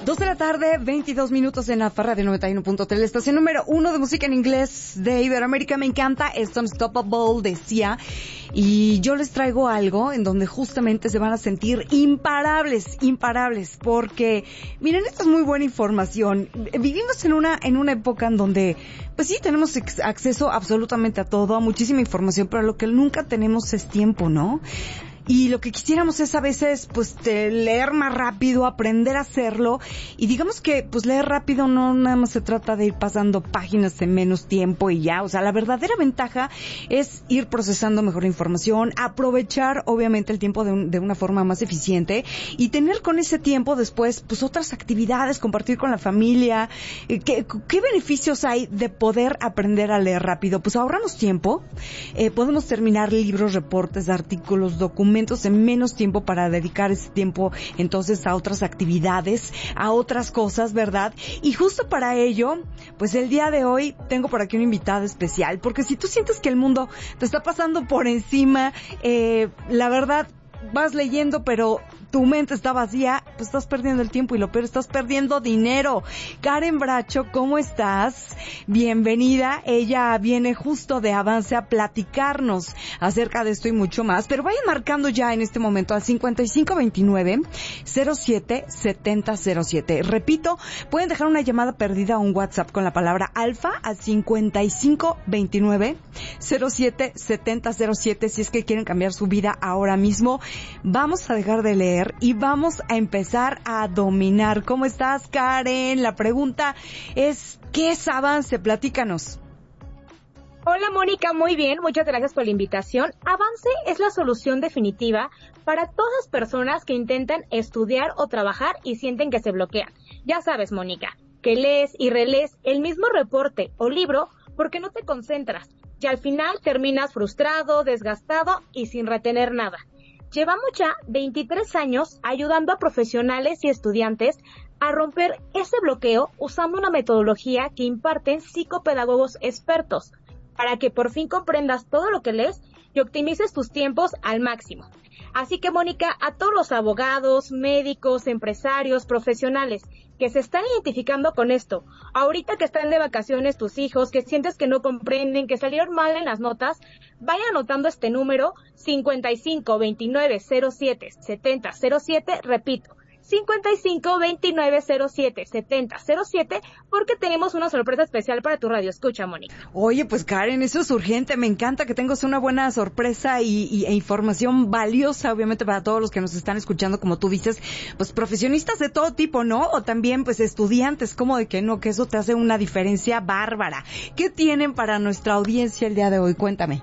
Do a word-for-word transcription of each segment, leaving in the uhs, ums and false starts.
Dos de la tarde, veintidós minutos en la Farra de noventa y uno punto tres, la estación número uno de música en inglés de Iberoamérica. Me encanta, es Unstoppable, decía. Y yo les traigo algo en donde justamente se van a sentir imparables, imparables, porque, miren, esto es muy buena información. Vivimos en una, en una época en donde, pues sí, tenemos ex- acceso absolutamente a todo, a muchísima información, pero lo que nunca tenemos es tiempo, ¿no? Y lo que quisiéramos es a veces, pues, de leer más rápido, aprender a hacerlo. Y digamos que, pues, leer rápido no nada más se trata de ir pasando páginas en menos tiempo y ya. O sea, la verdadera ventaja es ir procesando mejor información, aprovechar, obviamente, el tiempo de, un, de una forma más eficiente y tener con ese tiempo después, pues, otras actividades, compartir con la familia. ¿Qué, qué beneficios hay de poder aprender a leer rápido? Pues ahorramos tiempo, eh, podemos terminar libros, reportes, artículos, documentos en menos tiempo para dedicar ese tiempo entonces a otras actividades, a otras cosas, ¿verdad? Y justo para ello, pues el día de hoy tengo por aquí una invitada especial, porque si tú sientes que el mundo te está pasando por encima, eh, la verdad, vas leyendo, pero tu mente está vacía, pues estás perdiendo el tiempo y lo peor, estás perdiendo dinero. Karen Bracho, ¿cómo estás? Bienvenida. Ella viene justo de Avance a platicarnos acerca de esto y mucho más, pero vayan marcando ya en este momento al cincuenta y cinco veintinueve cero siete setenta cero siete. Repito, pueden dejar una llamada perdida o un WhatsApp con la palabra alfa al cincuenta y cinco veintinueve cero siete setenta cero siete si es que quieren cambiar su vida ahora mismo. Vamos a dejar de leer y vamos a empezar a dominar. ¿Cómo estás, Karen? La pregunta es, ¿qué es Avance? Platícanos. Hola, Mónica, muy bien, muchas gracias por la invitación. Avance es la solución definitiva para todas las personas que intentan estudiar o trabajar y sienten que se bloquean. Ya sabes, Mónica, que lees y relees el mismo reporte o libro porque no te concentras y al final terminas frustrado, desgastado y sin retener nada. Llevamos ya veintitrés años ayudando a profesionales y estudiantes a romper ese bloqueo usando una metodología que imparten psicopedagogos expertos para que por fin comprendas todo lo que lees y optimices tus tiempos al máximo. Así que, Mónica, a todos los abogados, médicos, empresarios, profesionales que se están identificando con esto, ahorita que están de vacaciones tus hijos, que sientes que no comprenden, que salieron mal en las notas, vayan anotando este número cincuenta y cinco veintinueve cero siete setenta cero siete, repito, cincuenta y cinco veintinueve cero siete setenta cero siete, porque tenemos una sorpresa especial para tu radio. Escucha, Mónica. Oye, pues Karen, eso es urgente. Me encanta que tengas una buena sorpresa y, y e información valiosa, obviamente, para todos los que nos están escuchando, como tú dices, pues profesionistas de todo tipo, ¿no? O también, pues, estudiantes, como de que no, que eso te hace una diferencia bárbara. ¿Qué tienen para nuestra audiencia el día de hoy? Cuéntame.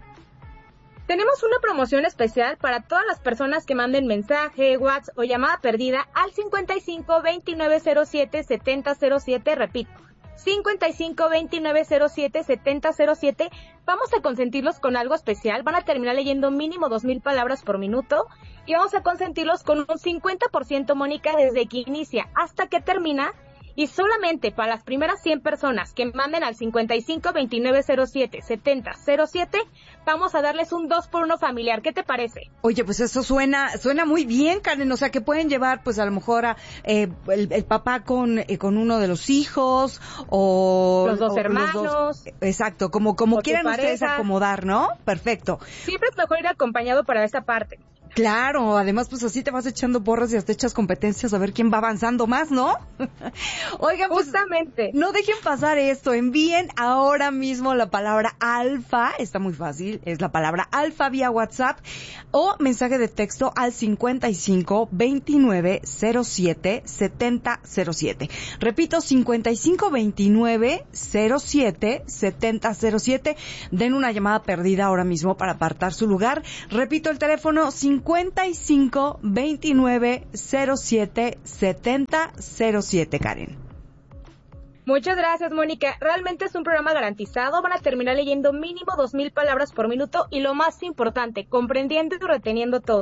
Tenemos una promoción especial para todas las personas que manden mensaje, WhatsApp o llamada perdida al cincuenta y cinco veintinueve cero siete setenta cero siete, repito, cincuenta y cinco veintinueve cero siete setenta cero siete. Vamos a consentirlos con algo especial, van a terminar leyendo mínimo dos mil palabras por minuto y vamos a consentirlos con un cincuenta por ciento, Mónica, desde que inicia hasta que termina. Y solamente para las primeras cien personas que manden al cincuenta y cinco veintinueve cero siete setenta cero siete, vamos a darles un dos por uno familiar. ¿Qué te parece? Oye, pues eso suena suena muy bien, Karen. O sea, que pueden llevar, pues a lo mejor a, eh, el, el papá con eh, con uno de los hijos o los dos o, hermanos. Los dos, exacto, como como quieran ustedes acomodar, ¿no? Perfecto. Siempre es mejor ir acompañado para esa parte. Claro, además pues así te vas echando porras y hasta echas competencias a ver quién va avanzando más, ¿no? Oigan, pues, justamente, no dejen pasar esto, envíen ahora mismo la palabra alfa, está muy fácil, es la palabra alfa vía WhatsApp o mensaje de texto al cincuenta y cinco veintinueve cero siete setenta cero siete. Repito, cincuenta y cinco veintinueve cero siete setenta cero siete. Den una llamada perdida ahora mismo para apartar su lugar. Repito el teléfono cincuenta y cinco veintinueve cero siete setenta cero siete, Karen. Muchas gracias, Mónica. Realmente es un programa garantizado. Van a terminar leyendo mínimo dos mil palabras por minuto y lo más importante, comprendiendo y reteniendo todo.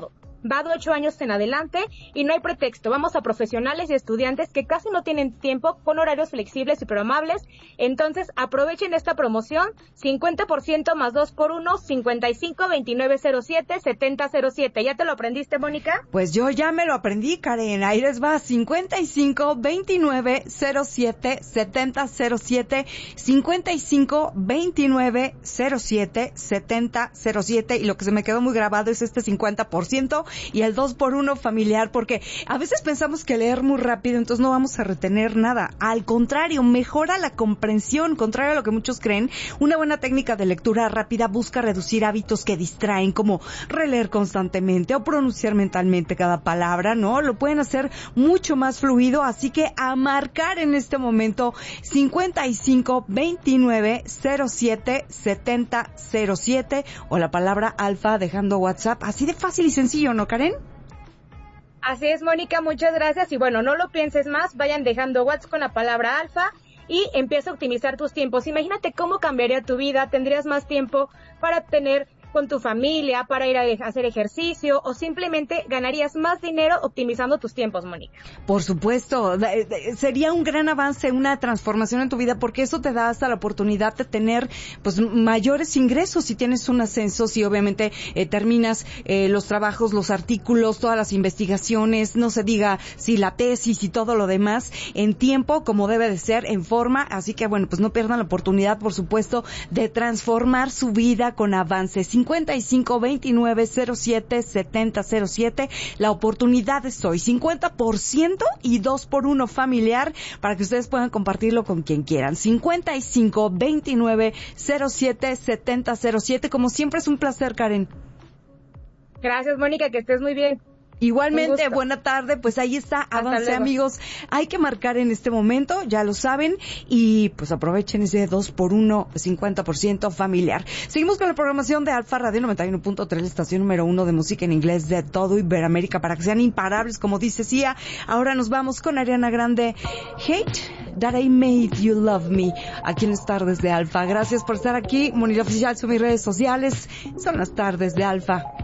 va de ocho años en adelante y no hay pretexto. Vamos a profesionales y estudiantes que casi no tienen tiempo con horarios flexibles y programables. Entonces aprovechen esta promoción, cincuenta por ciento más dos por uno, cincuenta y cinco, veintinueve cero siete, setenta cero siete. ¿Ya te lo aprendiste, Mónica? Pues yo ya me lo aprendí, Karen. Ahí les va, cincuenta y cinco, veintinueve cero siete, setenta cero siete, cincuenta y cinco, veintinueve cero siete, setenta cero siete. Y lo que se me quedó muy grabado es este cincuenta por ciento y el dos por uno familiar, porque a veces pensamos que leer muy rápido entonces no vamos a retener nada. Al contrario, mejora la comprensión, contrario a lo que muchos creen. Una buena técnica de lectura rápida busca reducir hábitos que distraen, como releer constantemente o pronunciar mentalmente cada palabra, ¿no? Lo pueden hacer mucho más fluido, así que a marcar en este momento cincuenta y cinco, veintinueve cero siete, setenta cero siete o la palabra alfa dejando WhatsApp. Así de fácil y sencillo, ¿no, Karen? Así es, Mónica, muchas gracias. Y bueno, no lo pienses más, vayan dejando WhatsApp con la palabra alfa y empieza a optimizar tus tiempos. Imagínate cómo cambiaría tu vida, tendrías más tiempo para tener con tu familia, para ir a hacer ejercicio o simplemente ganarías más dinero optimizando tus tiempos, Mónica. Por supuesto, sería un gran avance, una transformación en tu vida, porque eso te da hasta la oportunidad de tener pues mayores ingresos si tienes un ascenso, si obviamente eh, terminas eh, los trabajos, los artículos, todas las investigaciones, no se diga si la tesis y todo lo demás en tiempo, como debe de ser, en forma. Así que bueno, pues no pierdan la oportunidad, por supuesto, de transformar su vida con avances. cincuenta y cinco, veintinueve cero siete, setenta cero siete. La oportunidad es hoy. cincuenta por ciento y dos por uno familiar para que ustedes puedan compartirlo con quien quieran. cincuenta y cinco, veintinueve cero siete, setenta cero siete. Como siempre es un placer, Karen. Gracias, Mónica, que estés muy bien. Igualmente, buena tarde, pues ahí está, avance, amigos, hay que marcar en este momento, ya lo saben, y pues aprovechen ese dos por uno, cincuenta por ciento familiar. Seguimos con la programación de Alfa Radio noventa y uno punto tres, la estación número uno de música en inglés de todo Iberoamérica, para que sean imparables, como dice Sia. Ahora nos vamos con Ariana Grande, Hate That I Made You Love Me, aquí en las tardes de Alfa. Gracias por estar aquí, Monita Oficial, son mis redes sociales, son las tardes de Alfa.